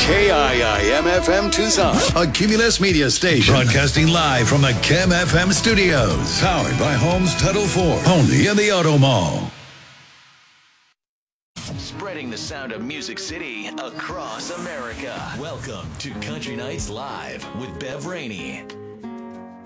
KIIM-FM Tucson, a Cumulus Media station. Broadcasting live from the Kim FM studios. Powered by Holmes Title Ford. Only in the Auto Mall. Spreading the sound of Music City across America. Welcome to Country Nights Live with Bev Rainey.